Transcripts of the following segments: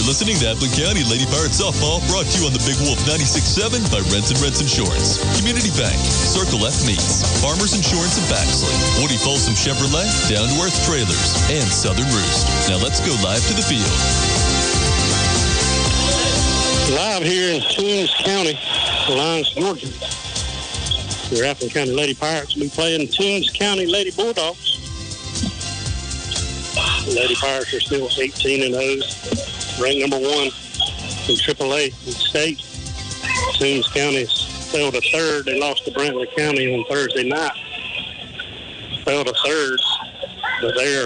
You're listening to Appling County Lady Pirates Softball, brought to you on the Big Wolf 96.7 by Renson Rents Insurance, Community Bank, Circle F Meats, Farmers Insurance and Baxley, Woody Folsom Chevrolet, Down to Earth Trailers, and Southern Roost. Now let's go live to the field. Live here in Toombs County, Alliance, Georgia. The Appling County Lady Pirates will be playing Toombs County Lady Bulldogs. The Lady Pirates are still 18-0, ranked number 1 in AAA in the state. Toombs County fell to third. They lost to Brantley County on Thursday night. Fell to third, but they're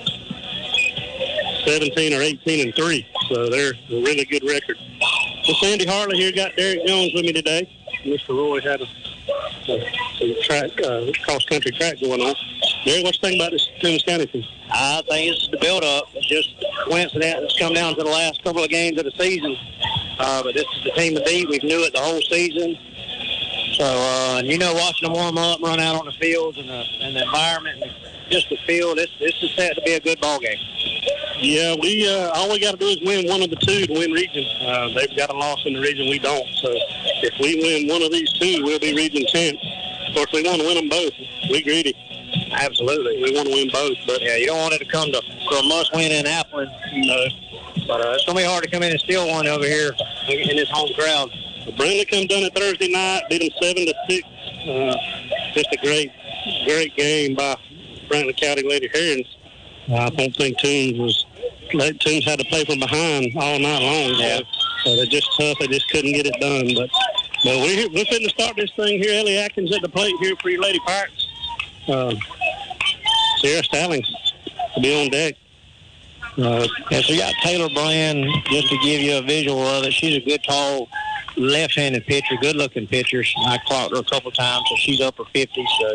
17 or 18-3, so they're a really good record. So Sandy Hartley here got Derek Jones with me today. Mr. Roy had some track, cross-country track going on. Derek, what you think about this Toombs County team? I think it's the build-up. It's just coincidence. It's come down to the last couple of games of the season. But this is the team to beat. We've knew it the whole season. So, watching them warm up, run out on the fields and the environment, and just the field, this is set to be a good ball game. Yeah, all we got to do is win one of the two to win region. They've got a loss in the region. We don't. So if we win one of these two, we'll be region champs. Of course, we want to win them both. We greedy. Absolutely. We want to win both. But yeah, you don't want it to come to a must-win in Appling. No. But it's going to be hard to come in and steal one over here in this home crowd. Brantley come done it Thursday night, beat them 7-6. Just a great game by Brantley County Lady Herons. I don't think Toombs had to play from behind all night long. Yeah. So they're just tough. They just couldn't get it done. But we're fitting to start this thing here. Ellie Atkins at the plate here for your Lady Pirates. Sierra Stallings will be on deck. So you got Taylor Bland, just to give you a visual of it. She's a good, tall, left-handed pitcher, good-looking pitcher. I clocked her a couple times, so she's upper 50. So,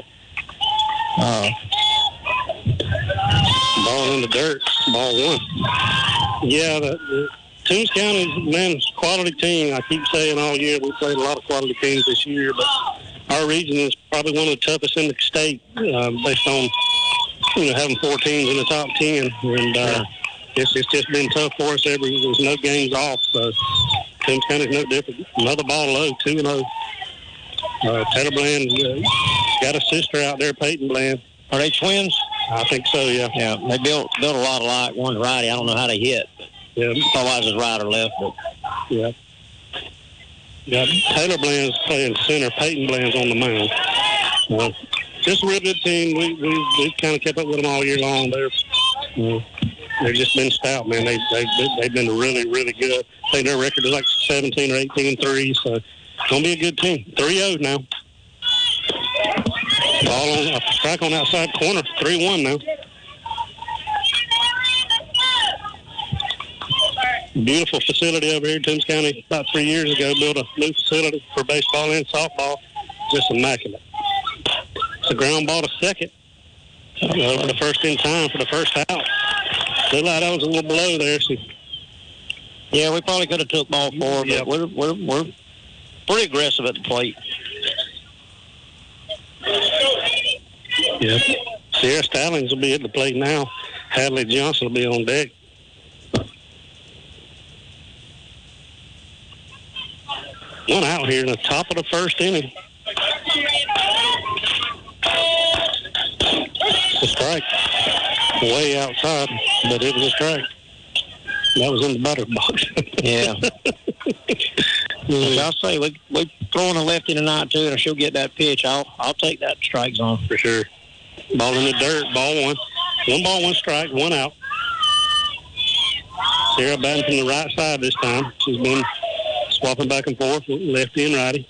ball in the dirt, ball 1. Yeah, the Toombs County's men's quality team. I keep saying all year we played a lot of quality teams this year, but our region is probably one of the toughest in the state, based on having 4 teams in the top 10, and it's just been tough for us. There's no games off, so Toombs County's no different. Another ball low, 2-0. Taylor Bland got a sister out there, Peyton Bland. Are they twins? I think so, yeah. Yeah, they built a lot alike. One's righty. I don't know how they hit. Yeah, otherwise it's right or left. But yeah. Yeah, Taylor Bland's playing center. Peyton Bland's on the mound. Just a real good team. We've kind of kept up with them all year long. They've just been stout, man. They've been really, really good. I think their record is like 17 or 18-3, so it's going to be a good team. 3-0 now. Ball on a strike on outside corner. 3-1 now. Beautiful facility over here in Toombs County. About 3 years ago, built a new facility for baseball and softball. Just immaculate. It's a ground ball to second. For the first in time for the first out. Looked like that was a little below there. So. Yeah, we probably could have took ball 4, but we're pretty aggressive at the plate. Yeah. Sierra Stallings will be at the plate now. Hadley Johnson will be on deck. One out here in the top of the first inning. It's a strike. Way outside, but it was a strike. That was in the batter's box. Yeah. I'll say we throwing a lefty tonight too, and she'll get that pitch. I'll take that strike zone for sure. Ball in the dirt. Ball 1. 1 ball, 1 strike. 1 out. Sarah batting from the right side this time. She's been swapping back and forth, lefty and righty.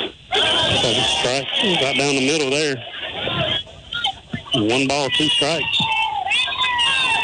Strike right down the middle there. 1 ball, 2 strikes.